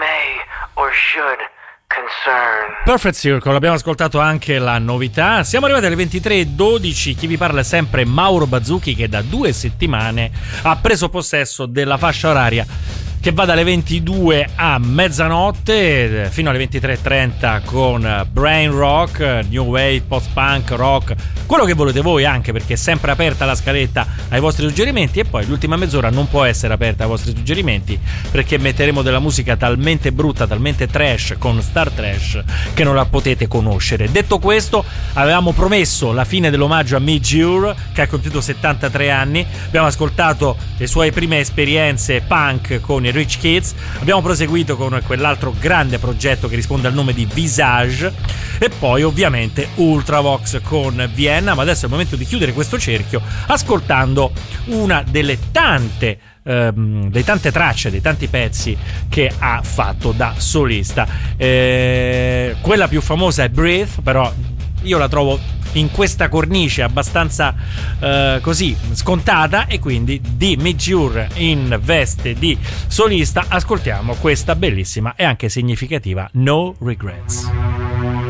may or should concern. Perfect Circle, abbiamo ascoltato anche la novità. Siamo arrivati alle 23:12. Chi vi parla è sempre Mauro Bazzucchi, che da 2 settimane ha preso possesso della fascia oraria che va dalle 22 a mezzanotte fino alle 23:30 con Brain Rock, New Wave, Post-Punk, Rock, quello che volete voi, anche perché è sempre aperta la scaletta ai vostri suggerimenti. E poi l'ultima mezz'ora non può essere aperta ai vostri suggerimenti, perché metteremo della musica talmente brutta, talmente trash, con Star Trash, che non la potete conoscere. Detto questo, avevamo promesso la fine dell'omaggio a Midge Ure, che ha compiuto 73 anni. Abbiamo ascoltato le sue prime esperienze punk con i Rich Kids, abbiamo proseguito con quell'altro grande progetto che risponde al nome di Visage, e poi ovviamente Ultravox con Vienna. Ma adesso è il momento di chiudere questo cerchio ascoltando una delle tante tracce, dei tanti pezzi che ha fatto da solista. Quella più famosa è Breathe, però io la trovo in questa cornice abbastanza così scontata, e quindi di Midge Ure in veste di solista ascoltiamo questa bellissima e anche significativa No Regrets.